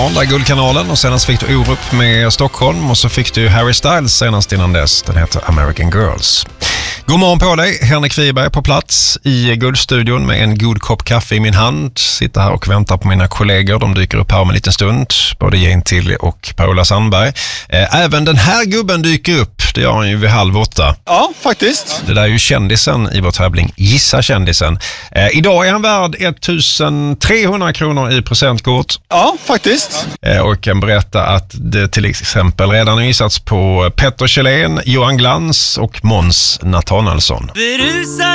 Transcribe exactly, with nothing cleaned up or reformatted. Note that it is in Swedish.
Stan, där Guldkanalen, och senast fick du Orup med Stockholm, och så fick du Harry Styles senast innan dess. Den heter American Girls. God morgon på dig, Henrik Wiberg på plats i Guldstudion med en god kopp kaffe i min hand. Sitter här och väntar på mina kollegor. De dyker upp här om en liten stund. Både Jane Tilly och Paola Sandberg. Även den här gubben dyker upp. Det gör han ju vid halv åtta. Ja, faktiskt. Det där är ju kändisen i vår tävling Gissa kändisen. Idag är han värd ettusentrehundra kronor i presentkort. Ja, faktiskt. Och kan berätta att det till exempel redan har gissats på Petter Kjellén, Johan Glans och Måns Nathanaelsson.